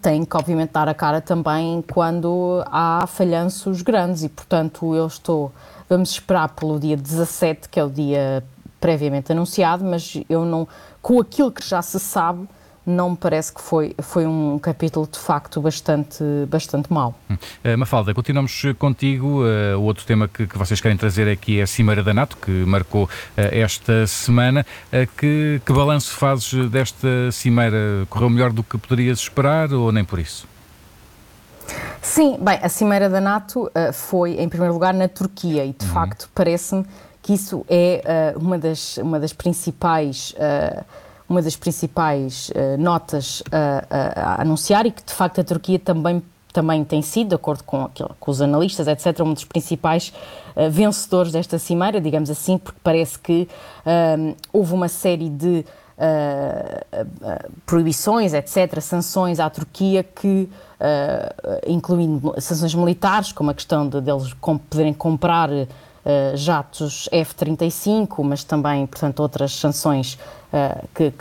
têm que, obviamente, dar a cara também quando há falhanços grandes e, portanto, vamos esperar pelo dia 17, que é o dia previamente anunciado, mas eu não, com aquilo que já se sabe, não me parece que foi um capítulo de facto bastante mau. Mafalda, continuamos contigo. O outro tema que vocês querem trazer aqui é a Cimeira da NATO, que marcou esta semana. Que balanço fazes desta Cimeira? Correu melhor do que poderias esperar ou nem por isso? Sim, bem, a Cimeira da NATO foi em primeiro lugar na Turquia e de facto parece-me que isso é uma das principais notas a anunciar e que de facto a Turquia também tem sido, de acordo com os analistas, etc., um dos principais vencedores desta cimeira, digamos assim, porque parece que houve uma série de proibições, etc., sanções à Turquia que, incluindo sanções militares, como a questão deles poderem comprar jatos F-35, mas também, portanto, outras sanções que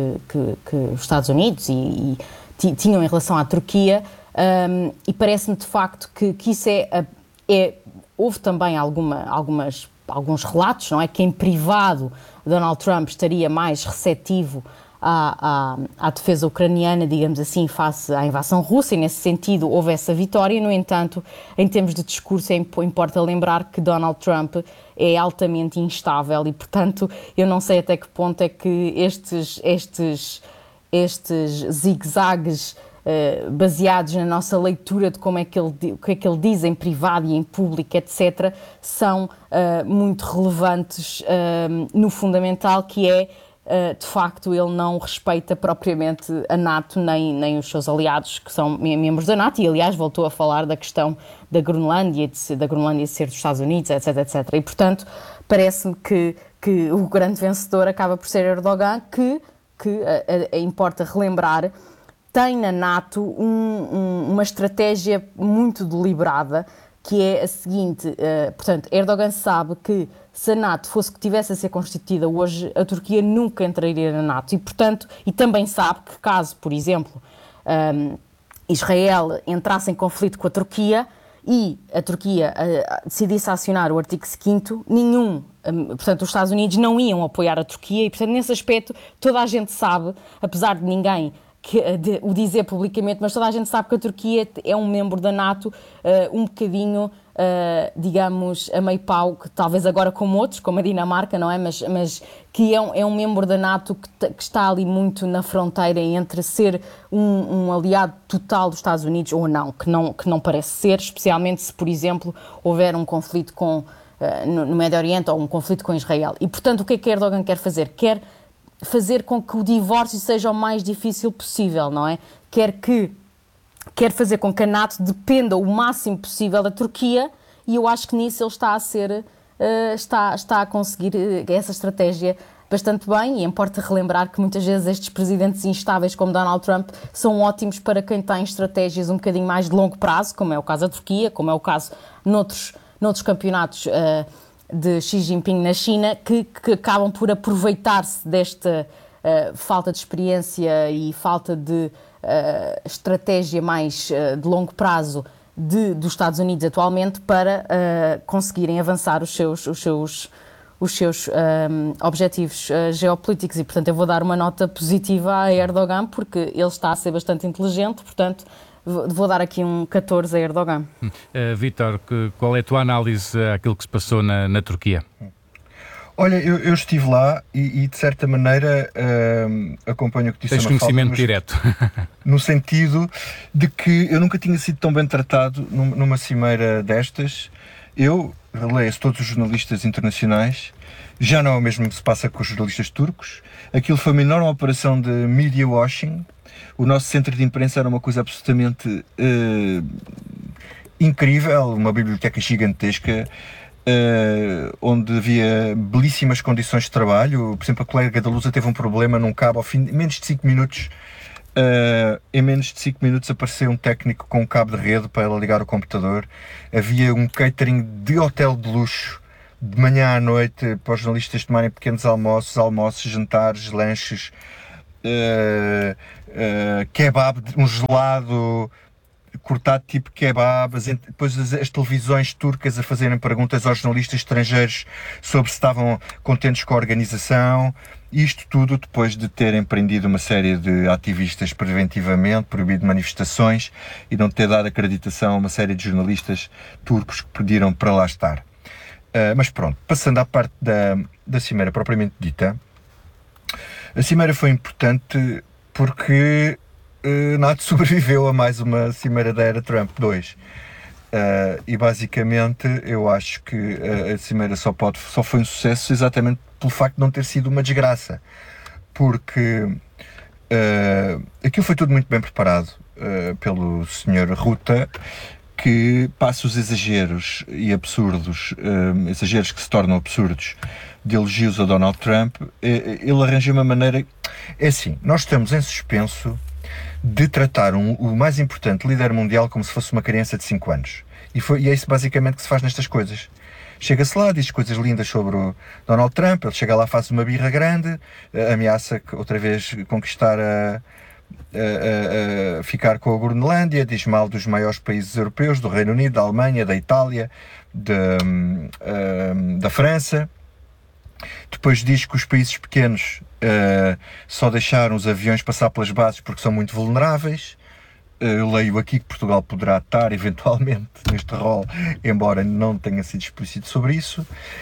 os Estados Unidos tinham em relação à Turquia, e parece-me de facto que isso houve também alguns relatos, não é? Que em privado Donald Trump estaria mais receptivo à defesa ucraniana, digamos assim, face à invasão russa, e nesse sentido houve essa vitória. No entanto, em termos de discurso, importa lembrar que Donald Trump é altamente instável e, portanto, eu não sei até que ponto é que estes zigue-zagues baseados na nossa leitura de o que é que ele diz em privado e em público, etc., são muito relevantes no fundamental, que é de facto, ele não respeita propriamente a NATO nem os seus aliados, que são membros da NATO, e aliás voltou a falar da questão da Groenlândia, de ser dos Estados Unidos, etc, etc. E, portanto, parece-me que o grande vencedor acaba por ser Erdogan, que importa relembrar, tem na NATO uma estratégia muito deliberada, que é a seguinte, portanto, Erdogan sabe que se a NATO tivesse a ser constituída hoje, a Turquia nunca entraria na NATO e, portanto, e também sabe que caso, por exemplo, Israel entrasse em conflito com a Turquia e a Turquia decidisse acionar o artigo 5º, portanto, os Estados Unidos não iam apoiar a Turquia e, portanto, nesse aspecto, toda a gente sabe, apesar de ninguém o dizer publicamente, mas toda a gente sabe que a Turquia é um membro da NATO um bocadinho, digamos, a meio pau, que talvez agora como outros, como a Dinamarca, não é? Mas que é um membro da NATO que está ali muito na fronteira entre ser um aliado total dos Estados Unidos ou não, que não parece ser, especialmente se, por exemplo, houver um conflito no Médio Oriente ou um conflito com Israel. E, portanto, o que é que Erdogan quer fazer? Quer fazer com que o divórcio seja o mais difícil possível, não é? Quer fazer com que a NATO dependa o máximo possível da Turquia, e eu acho que nisso ele está a conseguir essa estratégia bastante bem, e importa relembrar que muitas vezes estes presidentes instáveis como Donald Trump são ótimos para quem tem estratégias um bocadinho mais de longo prazo, como é o caso da Turquia, como é o caso noutros campeonatos de Xi Jinping na China, que acabam por aproveitar-se desta falta de experiência e falta de estratégia mais de longo prazo dos Estados Unidos atualmente para conseguirem avançar os seus objetivos geopolíticos. E, portanto, eu vou dar uma nota positiva a Erdogan, porque ele está a ser bastante inteligente, portanto, vou dar aqui um 14 a Erdogan. Vítor, qual é a tua análise àquilo que se passou na Turquia? Olha, eu estive lá e de certa maneira acompanho o que disse a Mafalda. Tens conhecimento direto. No sentido de que eu nunca tinha sido tão bem tratado numa cimeira destas. Eu leio todos os jornalistas internacionais, já não é o mesmo que se passa com os jornalistas turcos. Aquilo foi uma enorme operação de media washing. O nosso centro de imprensa era uma coisa absolutamente incrível, uma biblioteca gigantesca, onde havia belíssimas condições de trabalho. Por exemplo, a colega da Lusa teve um problema num cabo, em menos de 5 minutos. Em menos de 5 minutos apareceu um técnico com um cabo de rede para ela ligar o computador. Havia um catering de hotel de luxo, de manhã à noite, para os jornalistas tomarem pequenos almoços, jantares, lanches. kebab, um gelado cortado tipo kebab, depois as televisões turcas a fazerem perguntas aos jornalistas estrangeiros sobre se estavam contentes com a organização, isto tudo depois de terem prendido uma série de ativistas preventivamente, proibido manifestações e não ter dado acreditação a uma série de jornalistas turcos que pediram para lá estar. Mas pronto, passando à parte da cimeira propriamente dita, a cimeira foi importante porque NATO sobreviveu a mais uma cimeira da era Trump 2. E basicamente eu acho que a cimeira só foi um sucesso exatamente pelo facto de não ter sido uma desgraça, porque aquilo foi tudo muito bem preparado pelo Sr. Rutte, que passa os exageros e absurdos, exageros que se tornam absurdos, de elogios a Donald Trump. Ele arranja uma maneira... É assim, nós estamos em suspenso de tratar o mais importante líder mundial como se fosse uma criança de 5 anos. E é isso basicamente que se faz nestas coisas. Chega-se lá, diz coisas lindas sobre o Donald Trump, ele chega lá, faz uma birra grande, ameaça outra vez conquistar ficar com a Groenlândia, diz mal dos maiores países europeus, do Reino Unido, da Alemanha, da Itália, da França. Depois diz que os países pequenos só deixaram os aviões passar pelas bases porque são muito vulneráveis. Eu leio aqui que Portugal poderá estar eventualmente neste rol, embora não tenha sido explícito sobre isso.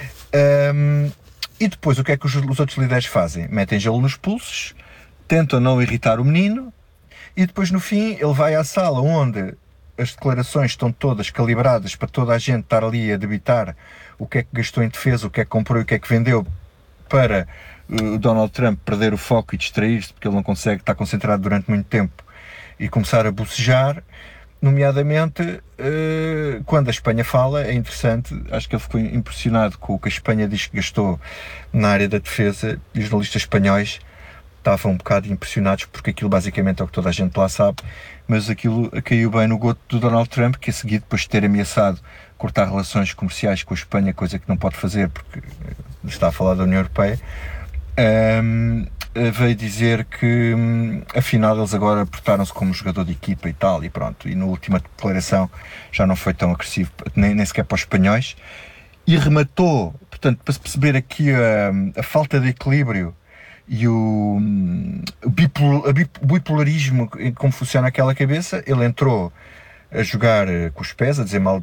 E depois o que é que os outros líderes fazem? Metem gelo nos pulsos, tentam não irritar o menino, e depois no fim ele vai à sala onde as declarações estão todas calibradas para toda a gente estar ali a debitar o que é que gastou em defesa, o que é que comprou e o que é que vendeu, para o Donald Trump perder o foco e distrair-se, porque ele não consegue estar concentrado durante muito tempo e começar a bocejar. Nomeadamente, quando a Espanha fala, é interessante, acho que ele ficou impressionado com o que a Espanha diz que gastou na área da defesa, e os jornalistas espanhóis estavam um bocado impressionados, porque aquilo basicamente é o que toda a gente lá sabe, mas aquilo caiu bem no gosto do Donald Trump, que a seguir, depois de ter ameaçado cortar relações comerciais com a Espanha, coisa que não pode fazer porque está a falar da União Europeia, veio dizer que afinal eles agora portaram-se como jogador de equipa e tal, e pronto, e na última declaração já não foi tão agressivo, nem sequer para os espanhóis, e rematou, portanto, para se perceber aqui a falta de equilíbrio e o bipolarismo, como funciona aquela cabeça. Ele entrou a jogar com os pés, a dizer mal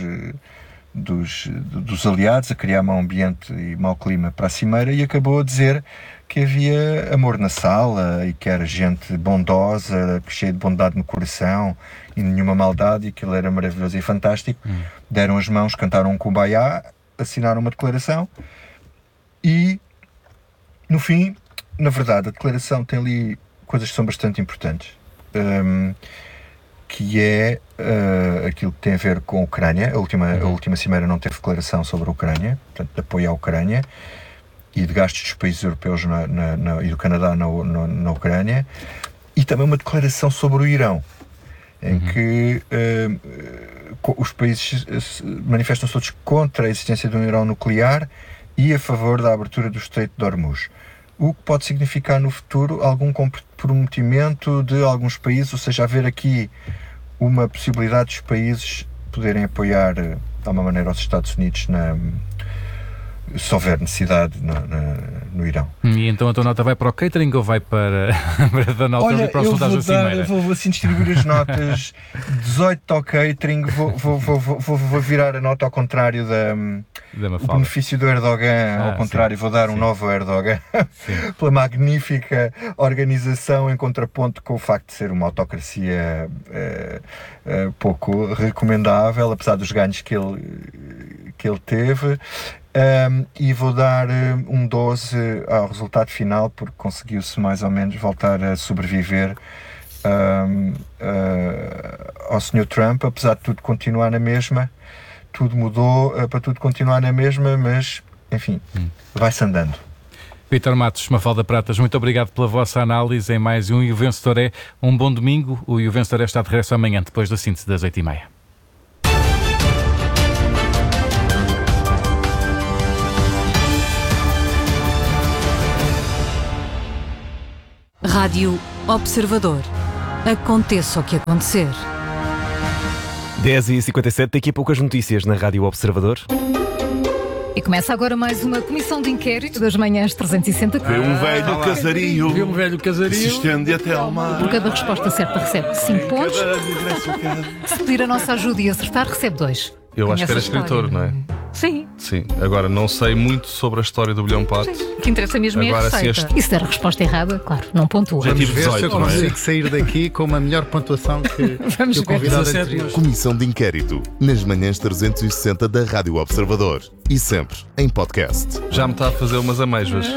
dos aliados, a criar mau ambiente e mau clima para a cimeira, e acabou a dizer que havia amor na sala e que era gente bondosa, cheia de bondade no coração e nenhuma maldade, e que ele era maravilhoso e fantástico. Deram as mãos, cantaram um kumbaya, assinaram uma declaração e, no fim, na verdade, a declaração tem ali coisas que são bastante importantes, que é aquilo que tem a ver com a Ucrânia. A última cimeira não teve declaração sobre a Ucrânia, portanto, de apoio à Ucrânia e de gastos dos países europeus e do Canadá na Ucrânia, e também uma declaração sobre o Irão, em que os países manifestam-se todos contra a existência de um Irão nuclear e a favor da abertura do Estreito de Hormuz. O que pode significar no futuro algum comprometimento de alguns países, ou seja, haver aqui uma possibilidade dos países poderem apoiar de alguma maneira os Estados Unidos se houver necessidade no Irão. E então a tua nota vai para o catering ou vai para Donald Trump e para os resultados da cimeira? Eu vou assim distribuir as notas. 18 ao catering, vou virar a nota ao contrário o benefício do Erdogan, ao contrário, vou dar um novo Erdogan pela magnífica organização, em contraponto com o facto de ser uma autocracia pouco recomendável, apesar dos ganhos que ele teve. E vou dar um 12 ao resultado final, porque conseguiu-se mais ou menos voltar a sobreviver ao Sr. Trump, apesar de tudo continuar na mesma. Tudo mudou para tudo continuar na mesma, mas enfim, vai-se andando. Vítor Matos, Mafalda Pratas, muito obrigado pela vossa análise em mais um E o Vencedor é. Um bom domingo. O E o Vencedor é está de regresso amanhã, depois da síntese das 8h30. Rádio Observador. Aconteça o que acontecer. 10h57, daqui a pouco as notícias na Rádio Observador. E começa agora mais uma comissão de inquérito das manhãs 360. Vê um velho casario. Vê um velho casario. Se estende até ao mar. Por cada resposta certa recebe 5 pontos. Se pedir a nossa ajuda e acertar, recebe 2. Eu acho que era Conhece a escritor, história? não é? Sim. Sim. Agora, não sei muito sobre a história do bilhão pato. O que interessa mesmo é a Agora, se receita. E se der a resposta errada, claro, não pontua. Já tive Vamos ver se eu 18, não é? consigo sair daqui com uma melhor pontuação que Vamos o ver. convidado 17. anterior. Comissão de inquérito nas manhãs 360 da Rádio Observador e sempre em podcast. Já me está a fazer umas amêijoas.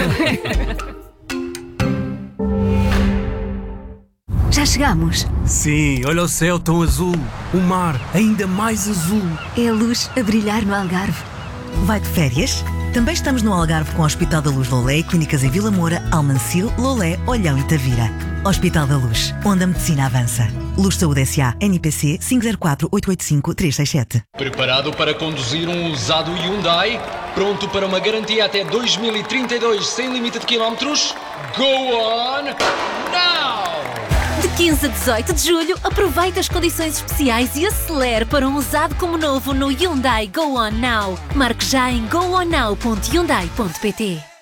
Já chegamos. Sim, olha o céu tão azul, o mar ainda mais azul. É a luz a brilhar no Algarve. Vai de férias? Também estamos no Algarve com o Hospital da Luz Lolé e clínicas em Vila Moura, Almancil, Lolé, Olhão e Tavira. Hospital da Luz, onde a medicina avança. Luz Saúde S.A. NPC 504-885-367. Preparado para conduzir um usado Hyundai? Pronto para uma garantia até 2032 sem limite de quilómetros? Go on now! De 15 a 18 de julho, aproveite as condições especiais e acelere para um usado como novo no Hyundai Go On Now. Marque já em gooonnow.hyundai.pt.